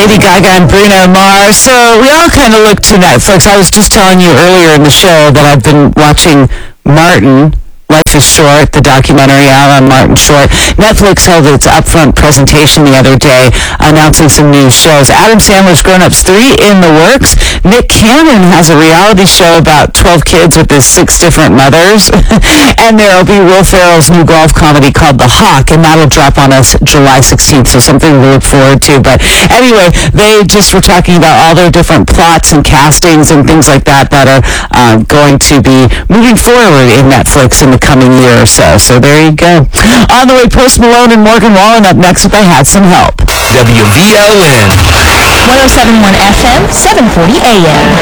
Lady Gaga and Bruno Mars. So we all kind of look to Netflix. I was just telling you earlier in the show that I've been watching Martin, Life is Short, the documentary out on Martin Short. Netflix held its upfront presentation the other day, announcing some new shows. Adam Sandler's Grown Ups 3 in the works. Nick Cannon has a reality show about 12 kids with his 6 different mothers. And there will be Will Ferrell's new golf comedy called The Hawk, and that'll drop on us July 16th, so something to look forward to. But anyway, they just were talking about all their different plots and castings and things like that are going to be moving forward in Netflix in the coming year or so. So there you go. On the way, Post Malone and Morgan Wallen up next if I had some help. WVLN 107.1 FM, 740 AM.